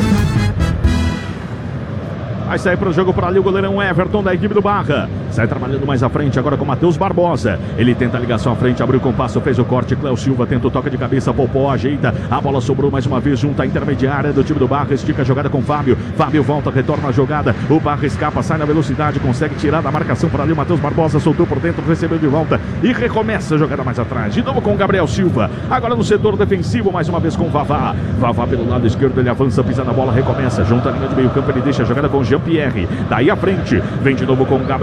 Vai sair para o jogo para ali o goleirão Everton da equipe do Barra. Sai trabalhando mais à frente agora com Matheus Barbosa. Ele tenta a ligação à frente, abriu o compasso, fez o corte. Cléo Silva tenta o toque de cabeça, Popó ajeita. A bola sobrou mais uma vez junto à intermediária do time do Barra. Estica a jogada com Fábio. Fábio volta, retorna a jogada. O Barra escapa, sai na velocidade, consegue tirar da marcação para ali o Matheus Barbosa. Soltou por dentro, recebeu de volta e recomeça a jogada mais atrás. De novo com o Gabriel Silva. Agora no setor defensivo, mais uma vez com o Vavá. Vavá pelo lado esquerdo, ele avança, pisa na bola, recomeça. Junta a linha de meio campo, ele deixa a jogada com Jean-Pierre. Daí à frente, vem de novo com o Gabriel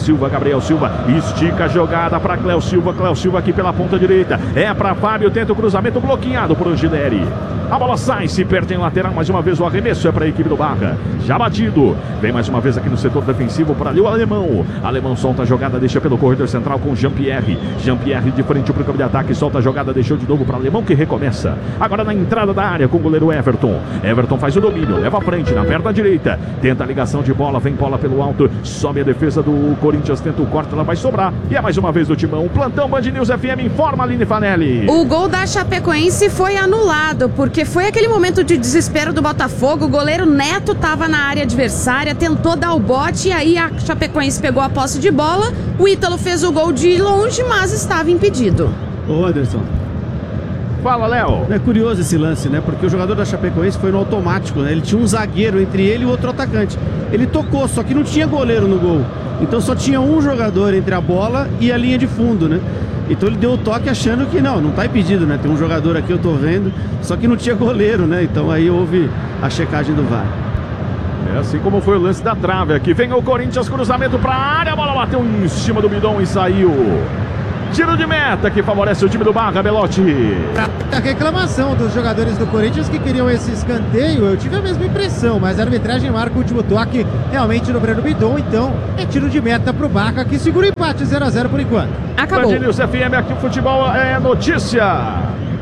Silva, Gabriel Silva, estica a jogada para Cléo Silva aqui pela ponta direita, é para Fábio, tenta o cruzamento bloqueado por Angileri. A bola sai, se perde em lateral, mais uma vez o arremesso é para a equipe do Barra. Já batido, vem mais uma vez aqui no setor defensivo para ali o Alemão. Alemão solta a jogada, deixa pelo corredor central com Jean-Pierre. Jean-Pierre de frente para o campo de ataque, solta a jogada, deixou de novo para Alemão que recomeça. Agora na entrada da área com o goleiro Everton. Everton faz o domínio, leva à frente na perna direita. Tenta a ligação de bola, vem bola pelo alto, sobe a defesa do Corinthians, tenta o corte, ela vai sobrar. E é mais uma vez do Timão. Plantão Band News FM informa, Aline Fanelli. O gol da Chapecoense foi anulado, porque foi aquele momento de desespero do Botafogo. O goleiro Neto estava na área adversária, tentou dar o bote, e aí a Chapecoense pegou a posse de bola. O Ítalo fez o gol de longe, mas estava impedido. Ô Anderson, fala, Léo. é curioso esse lance, né? Porque o jogador da Chapecoense foi no automático, né? Ele tinha um zagueiro entre ele e o outro atacante. Ele tocou, só que não tinha goleiro no gol. Então só tinha um jogador entre a bola e a linha de fundo, né? Então ele deu o toque achando que não tá impedido, né? Tem um jogador aqui, eu tô vendo, só que não tinha goleiro, né? Então aí houve a checagem do VAR. É assim como foi o lance da trave aqui. Vem o Corinthians, cruzamento para a área, a bola bateu em cima do bidão e saiu. Tiro de meta que favorece o time do Barra, Belotti. A reclamação dos jogadores do Corinthians que queriam esse escanteio, eu tive a mesma impressão, mas a arbitragem marca o último toque realmente no Breno Bidon, então é tiro de meta pro Barra, que segura o empate 0-0 por enquanto. Acabou. Band News FM, aqui o futebol é notícia.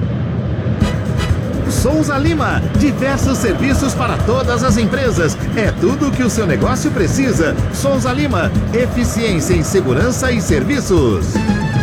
Souza Lima, diversos serviços para todas as empresas. É tudo o que o seu negócio precisa. Souza Lima, eficiência em segurança e serviços.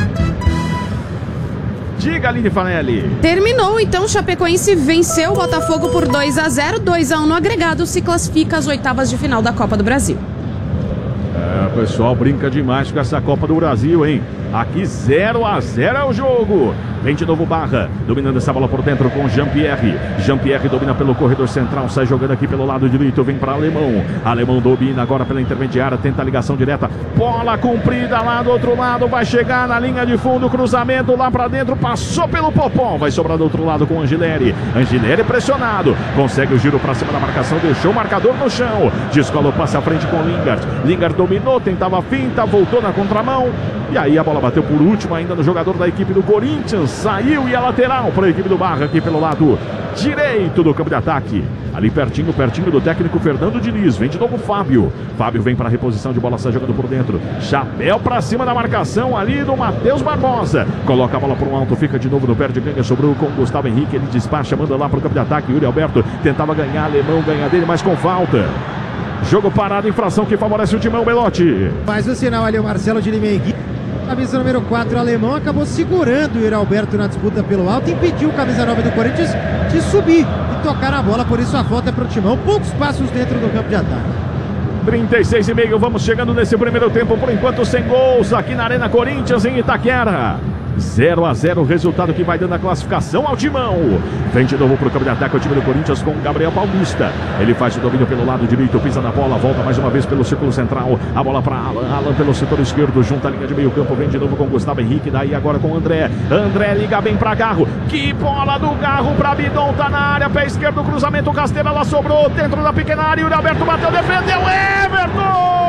Diga, Aline Fanelli. Terminou, então, Chapecoense venceu o Botafogo por 2-0, 2-1 no agregado, se classifica às oitavas de final da Copa do Brasil. O pessoal brinca demais com essa Copa do Brasil, hein? Aqui 0-0 é o jogo. Vem de novo Barra, dominando essa bola por dentro com Jean-Pierre. Jean-Pierre domina pelo corredor central, sai jogando aqui pelo lado direito, vem para Alemão. Alemão domina agora pela intermediária, tenta a ligação direta. Bola comprida lá do outro lado, vai chegar na linha de fundo, cruzamento lá para dentro, passou pelo Popó, vai sobrar do outro lado com Angileri. Angileri pressionado, consegue o giro para cima da marcação, deixou o marcador no chão. Descolou, passe à frente com Lingard. Lingard dominou, tentava a finta, voltou na contramão. E aí a bola bateu por último ainda no jogador da equipe do Corinthians. Saiu e a lateral para a equipe do Barra aqui pelo lado direito do campo de ataque. Ali pertinho do técnico Fernando Diniz. Vem de novo Fábio. Fábio vem para a reposição de bola, sai jogando por dentro. Chapéu para cima da marcação ali do Matheus Barbosa. Coloca a bola para o alto, fica de novo no perde ganha, sobrou com o Gustavo Henrique. Ele despacha, manda lá para o campo de ataque. Yuri Alberto tentava ganhar, Alemão ganha dele, mas com falta. Jogo parado, infração que favorece o Timão, Belotti. Faz o sinal ali o Marcelo de Limengue. Camisa número 4, alemão, acabou segurando o Yuri Alberto na disputa pelo alto, impediu o camisa 9 do Corinthians de subir e tocar a bola, por isso a falta é para o Timão. Poucos passos dentro do campo de ataque. 36,5, vamos chegando nesse primeiro tempo, por enquanto sem gols aqui na Arena Corinthians em Itaquera. 0-0, resultado que vai dando a classificação ao Timão. Vem de novo para o campo de ataque o time do Corinthians com o Gabriel Paulista. Ele faz o domínio pelo lado direito, pisa na bola, volta mais uma vez pelo círculo central. A bola para Alan, Alan pelo setor esquerdo, junta a linha de meio campo, vem de novo com o Gustavo Henrique, daí agora com o André. André liga bem para Garro, que bola do Garro para Bidon, tá na área, pé esquerdo, cruzamento, Casteira, ela sobrou dentro da pequena área, Yuri Alberto bateu, defendeu, Everton!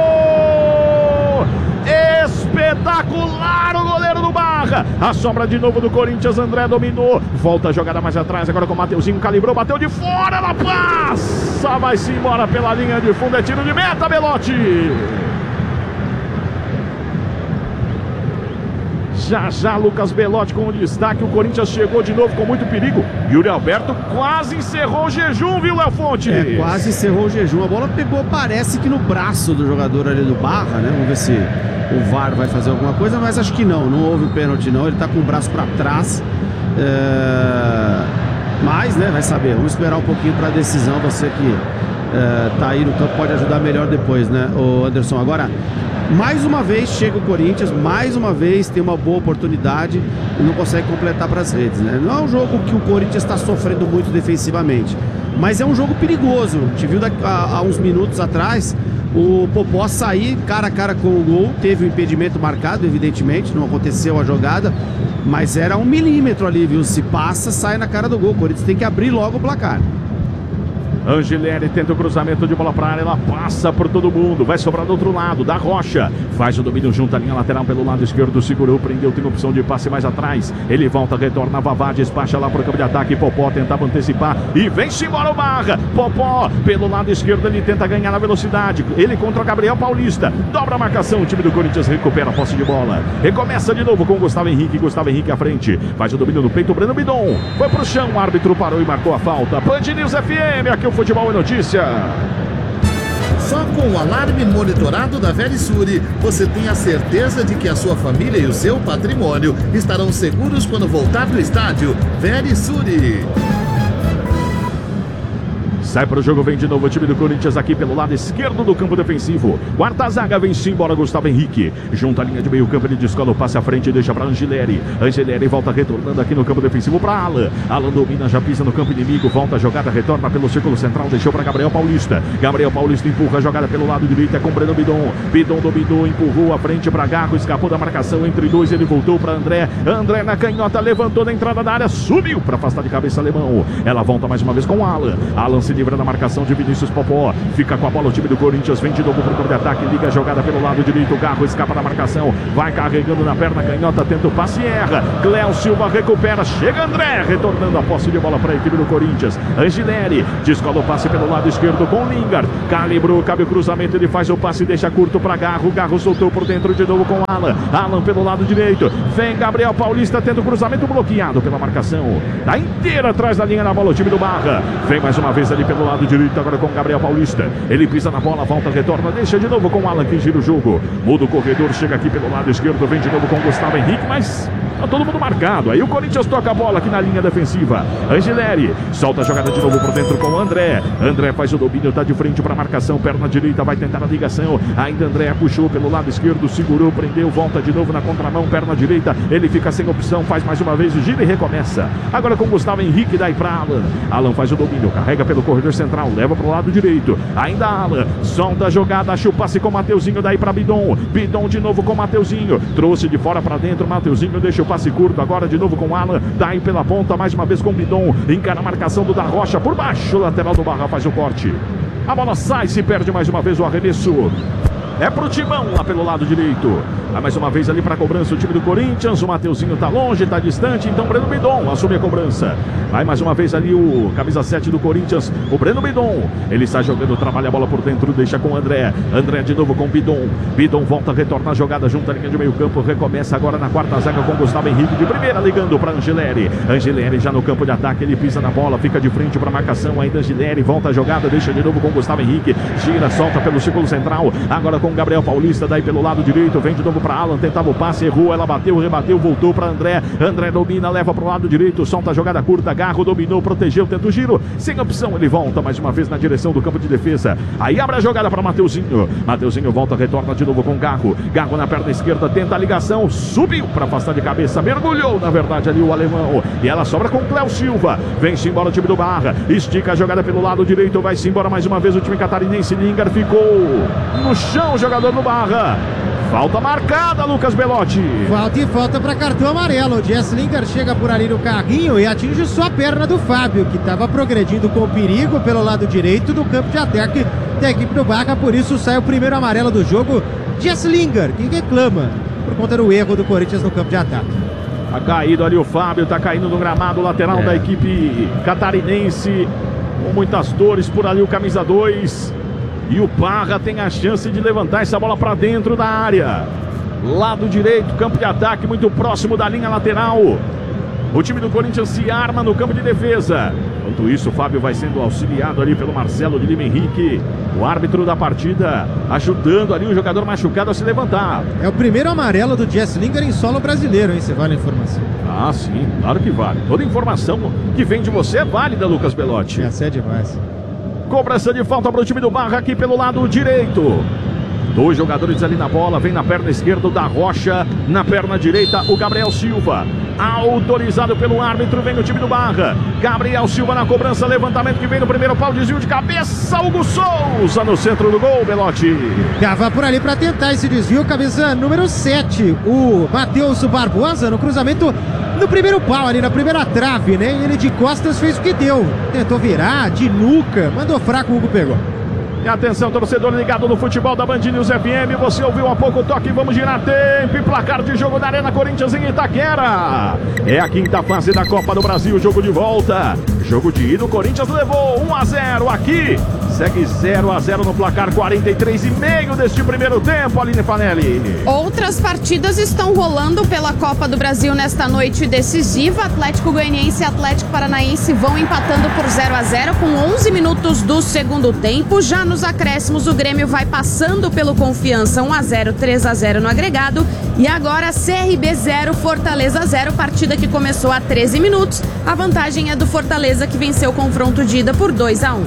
Espetacular o goleiro do Barra. A sobra de novo do Corinthians, André dominou. Volta a jogada mais atrás, agora com o Mateuzinho, calibrou, bateu de fora, ela passa, vai-se embora pela linha de fundo, é tiro de meta, Belotti. Já Lucas Belotti com o destaque, o Corinthians chegou de novo com muito perigo. Yuri Alberto quase encerrou o jejum, viu, Léo Fonte? Quase encerrou o jejum, a bola pegou, parece que no braço do jogador ali do Barra, né? Vamos ver se o VAR vai fazer alguma coisa, mas acho que não houve o pênalti não, ele tá com o braço para trás. Mas, né, vai saber, vamos esperar um pouquinho para a decisão, você que tá aí no campo pode ajudar melhor depois, né, o Anderson. Agora, mais uma vez chega o Corinthians, mais uma vez tem uma boa oportunidade e não consegue completar para as redes, né? Não é um jogo que o Corinthians está sofrendo muito defensivamente, mas é um jogo perigoso. A gente viu há uns minutos atrás o Popó sair cara a cara com o gol, teve um impedimento marcado, evidentemente, não aconteceu a jogada, mas era 1 milímetro ali, viu? Se passa, sai na cara do gol. O Corinthians tem que abrir logo o placar. Angileri tenta o cruzamento de bola para a área, ela passa por todo mundo, vai sobrar do outro lado, da Rocha, faz o domínio junto à linha lateral pelo lado esquerdo, segurou, prendeu, tem opção de passe mais atrás, ele volta, retorna, Vavá, despacha lá para o campo de ataque, Popó tentava antecipar e vem-se embora o Barra, Popó pelo lado esquerdo, ele tenta ganhar na velocidade, ele contra o Gabriel Paulista, dobra a marcação, o time do Corinthians recupera a posse de bola, recomeça de novo com o Gustavo Henrique à frente, faz o domínio no peito, o Breno Bidon, foi pro chão, o árbitro parou e marcou a falta. Band News FM, aqui o Futebol é Notícia. Só com o alarme monitorado da Verisure, você tem a certeza de que a sua família e o seu patrimônio estarão seguros quando voltar do estádio. Verisure. Sai para o jogo, vem de novo o time do Corinthians aqui pelo lado esquerdo do campo defensivo. Quarta zaga, vem-se embora Gustavo Henrique. Junta a linha de meio campo, ele descola o passe à frente e deixa para Angileri. Angileri volta retornando aqui no campo defensivo para Alan. Alan domina, já pisa no campo inimigo, volta a jogada, retorna pelo círculo central, deixou para Gabriel Paulista. Gabriel Paulista empurra a jogada pelo lado direito, é com Breno Bidon. Bidon dominou, empurrou à frente para Garro, escapou da marcação entre dois, ele voltou para André. André na canhota, levantou na entrada da área, subiu para afastar de cabeça Alemão. Ela volta mais uma vez com Alan. Alan se livra da marcação de Vinícius Popó, fica com a bola o time do Corinthians, vem de novo para o campo de ataque, liga a jogada pelo lado direito, Garro escapa da marcação, vai carregando na perna canhota, tenta o passe e erra, Cléo Silva recupera, chega André, retornando a posse de bola para a equipe do Corinthians, Angileri, descola o passe pelo lado esquerdo com Lingard, calibrou, cabe o cruzamento, ele faz o passe, deixa curto para Garro, Garro soltou por dentro de novo com Alan, Alan pelo lado direito, vem Gabriel Paulista, tendo o cruzamento bloqueado pela marcação, tá inteira atrás da linha na bola o time do Barra, vem mais uma vez ali pelo lado direito, agora com Gabriel Paulista, ele pisa na bola, volta, retorna, deixa de novo com o Alan que gira o jogo, muda o corredor, chega aqui pelo lado esquerdo, vem de novo com o Gustavo Henrique, mas tá todo mundo marcado, aí o Corinthians toca a bola aqui na linha defensiva, Angileri, solta a jogada de novo por dentro com o André, André faz o domínio, tá de frente para a marcação, perna direita, vai tentar a ligação, ainda André puxou pelo lado esquerdo, segurou, prendeu, volta de novo na contramão, perna direita, ele fica sem opção, faz mais uma vez, gira e recomeça, agora com o Gustavo Henrique, daí para Alan, Alan faz o domínio, carrega pelo corredor central, leva pro lado direito, ainda Alan, solta a jogada, acha o passe com o Mateuzinho, daí para Bidon, Bidon de novo com o Mateuzinho, trouxe de fora para dentro, Mateuzinho deixa o passe curto, agora de novo com o Alan, daí pela ponta, mais uma vez com o Bidon, encara a marcação do da Rocha, por baixo, lateral do Barra faz o corte, a bola sai, se perde mais uma vez o arremesso, é pro Timão lá pelo lado direito. Vai mais uma vez ali para a cobrança o time do Corinthians. O Mateuzinho tá longe, tá distante. Então Breno Bidon assume a cobrança. Vai mais uma vez ali o camisa 7 do Corinthians, o Breno Bidon. Ele está jogando, trabalha a bola por dentro, deixa com o André. André de novo com o Bidon. Bidon volta, retorna a jogada junto à linha de meio campo. Recomeça agora na quarta zaga com Gustavo Henrique de primeira, ligando para Angileri. Angileri já no campo de ataque, ele pisa na bola, fica de frente para a marcação. Ainda Angileri volta a jogada, deixa de novo com Gustavo Henrique. Gira, solta pelo círculo central. Agora com Gabriel Paulista, daí pelo lado direito, vem de novo para Alan, tentava o passe, errou, ela bateu, rebateu, voltou para André. André domina, leva para o lado direito, solta a jogada curta, Garro dominou, protegeu, tenta o giro, sem opção, ele volta mais uma vez na direção do campo de defesa. Aí abre a jogada para Mateuzinho. Mateuzinho volta, retorna de novo com Garro. Garro na perna esquerda, tenta a ligação, subiu para afastar de cabeça, mergulhou na verdade ali o alemão. E ela sobra com Cléo Silva. Vem-se embora o time do Barra, estica a jogada pelo lado direito, vai-se embora mais uma vez o time catarinense. Lingard ficou no chão, o jogador do Barra. Falta marcada, Lucas Belotti. Falta e falta para cartão amarelo. O Jess Lingard chega por ali no carrinho e atinge só a perna do Fábio, que estava progredindo com perigo pelo lado direito do campo de ataque da equipe do Barra. Por isso sai o primeiro amarelo do jogo. Jess Lingard, que reclama por conta do erro do Corinthians no campo de ataque. Tá caído ali o Fábio, tá caindo no gramado lateral da equipe catarinense, com muitas dores por ali o camisa 2. E o Barra tem a chance de levantar essa bola para dentro da área. Lado direito, campo de ataque, muito próximo da linha lateral. O time do Corinthians se arma no campo de defesa. Enquanto isso, o Fábio vai sendo auxiliado ali pelo Marcelo de Lima Henrique, o árbitro da partida, ajudando ali o jogador machucado a se levantar. É o primeiro amarelo do Jess Lingard em solo brasileiro, hein? Você vale a informação? Ah, sim, claro que vale. Toda informação que vem de você é válida, Lucas Belotti. Essa é demais. Cobrança de falta para o time do Barra aqui pelo lado direito. Dois jogadores ali na bola, vem na perna esquerda o da Rocha, na perna direita o Gabriel Silva. Autorizado pelo árbitro, vem o time do Barra. Gabriel Silva na cobrança, levantamento que vem no primeiro pau, desvio de cabeça, Hugo Souza no centro do gol, Belotti. Cava por ali para tentar esse desvio, cabeça número 7, o Matheus Barbosa no cruzamento, no primeiro pau ali, na primeira trave, né? E ele de costas fez o que deu. Tentou virar, de nuca, mandou fraco, o Hugo pegou. E atenção, torcedor ligado no futebol da Band News FM. Você ouviu há pouco o toque, vamos girar tempo e placar de jogo da Arena Corinthians em Itaquera. É a quinta fase da Copa do Brasil, jogo de volta. Jogo de ida, o Corinthians levou 1-0 aqui. Segue 0-0 no placar, 43,5 deste primeiro tempo, Aline Fanelli. Outras partidas estão rolando pela Copa do Brasil nesta noite decisiva. Atlético Goianiense e Atlético Paranaense vão empatando por 0-0 com 11 minutos do segundo tempo. Já nos acréscimos, o Grêmio vai passando pelo Confiança 1-0, 3-0 no agregado. E agora CRB 0, Fortaleza 0, partida que começou há 13 minutos. A vantagem é do Fortaleza, que venceu o confronto de ida por 2-1.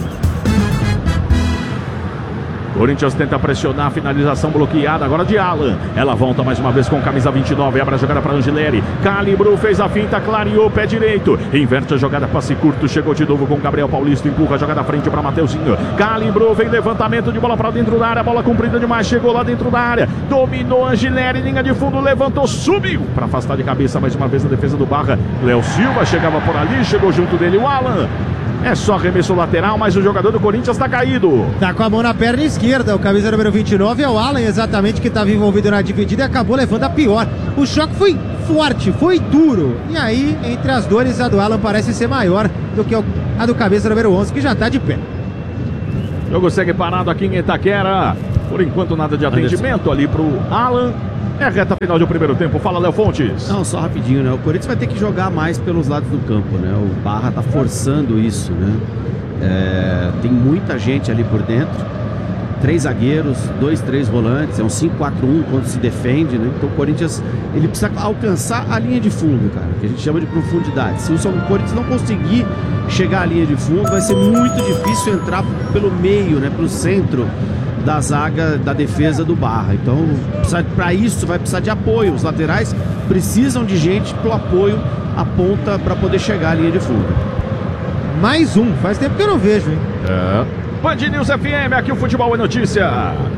Corinthians tenta pressionar, finalização bloqueada agora de Alan. Ela volta mais uma vez com camisa 29, abre a jogada para Angileri. Calibrou, fez a finta, clareou, pé direito. Inverte a jogada, passe curto, chegou de novo com Gabriel Paulista, empurra a jogada à frente para Mateuzinho. Calibrou, vem levantamento de bola para dentro da área, bola comprida demais, chegou lá dentro da área. Dominou Angileri, linha de fundo, levantou, subiu para afastar de cabeça mais uma vez a defesa do Barra. Léo Silva chegava por ali, chegou junto dele o Alan. É só arremesso lateral, mas o jogador do Corinthians está caído. Tá com a mão na perna esquerda. O camisa número 29 é o Alan, exatamente, que estava envolvido na dividida e acabou levando a pior. O choque foi forte, foi duro. E aí, entre as dores, a do Alan parece ser maior do que a do camisa número 11, que já está de pé. O jogo segue parado aqui em Itaquera. Por enquanto, nada de atendimento ali pro Alan. É a reta final do primeiro tempo. Fala, Léo Fontes. Não, só rapidinho, né? O Corinthians vai ter que jogar mais pelos lados do campo, né? O Barra tá forçando isso, né? Tem muita gente ali por dentro. 3 zagueiros, 3 volantes. É um 5-4-1 quando se defende, né? Então o Corinthians, ele precisa alcançar a linha de fundo, cara, que a gente chama de profundidade. Se o Corinthians não conseguir chegar à linha de fundo, vai ser muito difícil entrar pelo meio, né? Pelo centro da zaga, da defesa do Barra. Então, para isso, vai precisar de apoio. Os laterais precisam de gente pro apoio à ponta para poder chegar à linha de fundo. Mais um, faz tempo que eu não vejo, hein? Band News FM, aqui o futebol é notícia.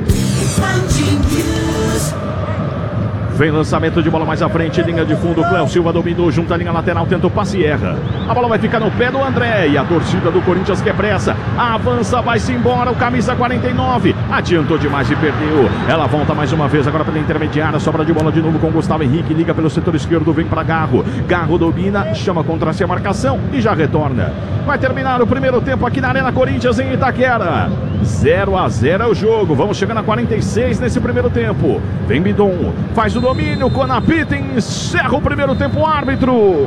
Vem lançamento de bola mais à frente, linha de fundo, Cléo Silva dominou, junta a linha lateral, tenta o passe e erra. A bola vai ficar no pé do André e a torcida do Corinthians quer pressa. Avança, vai-se embora, o camisa 49. Adiantou demais e perdeu. Ela volta mais uma vez, agora pela intermediária, sobra de bola de novo com Gustavo Henrique, liga pelo setor esquerdo, vem para Garro. Garro domina, chama contra si a marcação e já retorna. Vai terminar o primeiro tempo aqui na Arena Corinthians em Itaquera. 0-0 é o jogo, vamos chegando a 46 nesse primeiro tempo. Vem Bidon, faz o domínio, Conapita encerra o primeiro tempo, árbitro.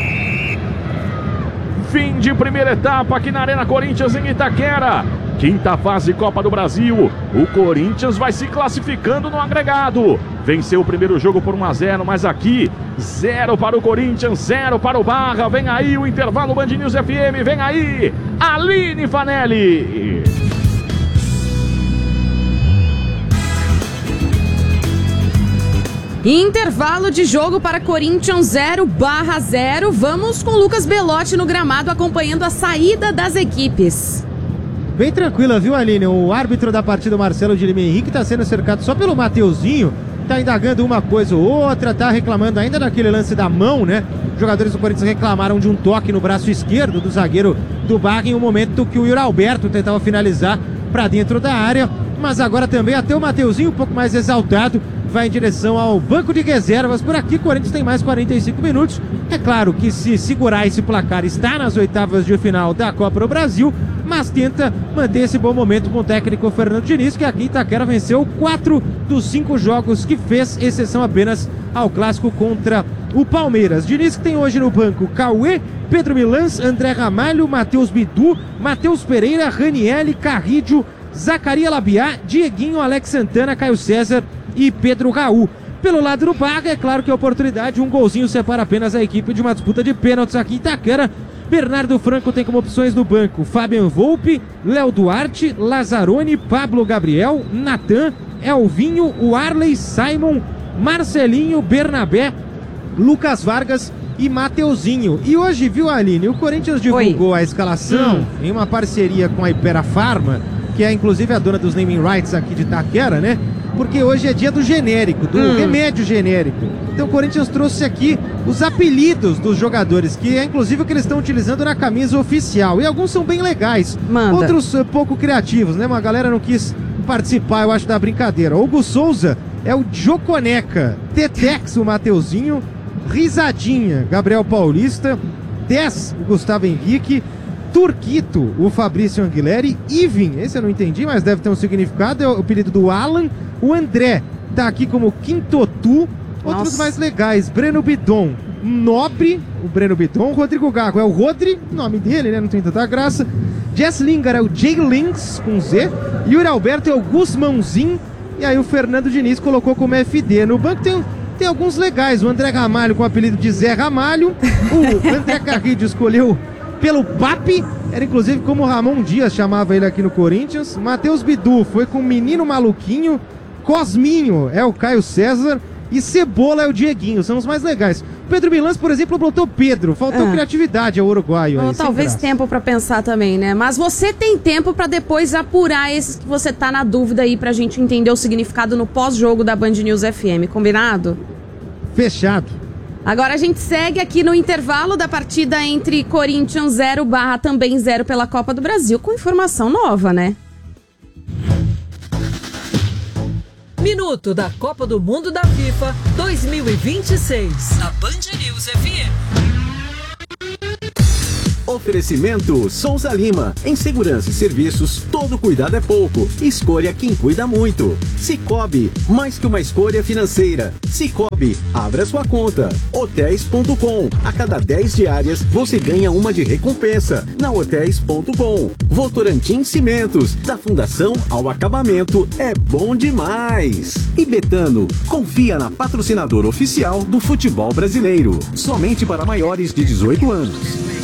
Fim de primeira etapa aqui na Arena Corinthians em Itaquera. Quinta fase Copa do Brasil. O Corinthians vai se classificando no agregado. Venceu o primeiro jogo por 1-0, mas aqui 0 para o Corinthians, 0 para o Barra. Vem aí o intervalo Band News FM, vem aí Aline Fanelli. Intervalo de jogo para Corinthians 0/0. Vamos com Lucas Belotti no gramado acompanhando a saída das equipes. Bem tranquila, viu, Aline? O árbitro da partida, Marcelo de Lima Henrique, está sendo cercado só pelo Mateuzinho. Está indagando uma coisa ou outra, está reclamando ainda daquele lance da mão, né? Os jogadores do Corinthians reclamaram de um toque no braço esquerdo do zagueiro do Barra em um momento que o Yuri Alberto tentava finalizar para dentro da área. Mas agora também até o Mateuzinho um pouco mais exaltado vai em direção ao banco de reservas. Por aqui, o Corinthians tem mais 45 minutos. É claro que se segurar esse placar está nas oitavas de final da Copa do Brasil, mas tenta manter esse bom momento com o técnico Fernando Diniz, que aqui em Itaquera venceu 4 dos 5 jogos que fez, exceção apenas ao clássico contra o Palmeiras. Diniz que tem hoje no banco Cauê, Pedro Milans, André Ramalho, Matheus Bidu, Matheus Pereira, Ranielli, Carrídio, Zacaria Labiá, Dieguinho, Alex Santana, Caio César e Pedro Raul. Pelo lado do Barra, é claro que a oportunidade, um golzinho separa apenas a equipe de uma disputa de pênaltis aqui em Itaquera. Bernardo Franco tem como opções no banco Fabian Volpe, Léo Duarte, Lazzaroni, Pablo Gabriel, Natan, Elvinho, o Arley, Simon, Marcelinho, Bernabé, Lucas Vargas e Mateuzinho. E hoje, viu, Aline, o Corinthians divulgou a escalação em uma parceria com a Ipera Pharma, que é inclusive a dona dos naming rights aqui de Itaquera, né? porque hoje é dia do genérico, do remédio genérico. Então o Corinthians trouxe aqui os apelidos dos jogadores, que é inclusive o que eles estão utilizando na camisa oficial. E alguns são bem legais, outros pouco criativos, né? Uma galera não quis participar, eu acho, da brincadeira. Hugo Souza é o Joconeca, Tetex, o Mateuzinho, Risadinha, Gabriel Paulista, 10, o Gustavo Henrique, Turquito, o Fabrício Anguilleri, Ivin, esse eu não entendi, mas deve ter um significado, é o apelido do Alan, o André tá aqui como Quintotu, outros mais legais, Breno Bidon, Nobre, o Breno Bidon, Rodrigo Gago é o Rodri, nome dele, né, não tem tanta graça, Jess Lingard é o Jay Links, com Z, Yuri Alberto é o Guzmãozinho, e aí o Fernando Diniz colocou como FD. No banco tem alguns legais, o André Ramalho com o apelido de Zé Ramalho, o André Carrillo escolheu pelo Papi, era inclusive como o Ramon Dias chamava ele aqui no Corinthians. Matheus Bidu foi com o Menino Maluquinho, Cosminho é o Caio César e Cebola é o Dieguinho, são os mais legais. Pedro Milans, por exemplo, botou Pedro, faltou criatividade ao uruguaio. Ou talvez tempo pra pensar também, né? Mas você tem tempo pra depois apurar esses que você tá na dúvida aí, pra gente entender o significado no pós-jogo da Band News FM, combinado? Fechado. Agora a gente segue aqui no intervalo da partida entre Corinthians 0/também 0 pela Copa do Brasil, com informação nova, né? Minuto da Copa do Mundo da FIFA 2026. Na Band News FM. Oferecimento Souza Lima. Em segurança e serviços, todo cuidado é pouco. Escolha quem cuida muito. Sicoob, mais que uma escolha financeira. Sicoob, abra sua conta. Hotéis.com. A cada 10 diárias, você ganha uma de recompensa. Na Hotéis.com. Votorantim Cimentos. Da fundação ao acabamento, é bom demais. E Betano, confia na patrocinadora oficial do futebol brasileiro. Somente para maiores de 18 anos.